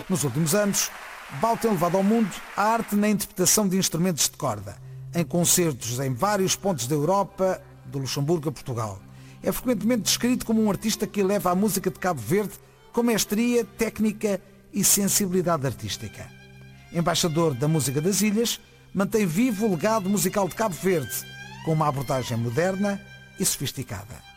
Nos últimos anos, Bau tem levado ao mundo a arte na interpretação de instrumentos de corda, em concertos em vários pontos da Europa, do Luxemburgo a Portugal. É frequentemente descrito como um artista que eleva a música de Cabo Verde com mestria, técnica e sensibilidade artística. Embaixador da música das ilhas, mantém vivo o legado musical de Cabo Verde, com uma abordagem moderna e sofisticada.